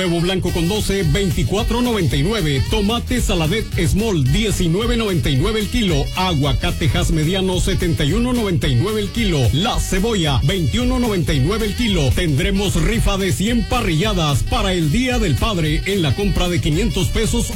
Huevo blanco con 12, 24.99. Tomate Saladet Small, 19.99 el kilo. Aguacatejas mediano, 71.99 el kilo. La cebolla, 21.99 el kilo. Tendremos rifa de 100 parrilladas para el Día del Padre en la compra de 500 pesos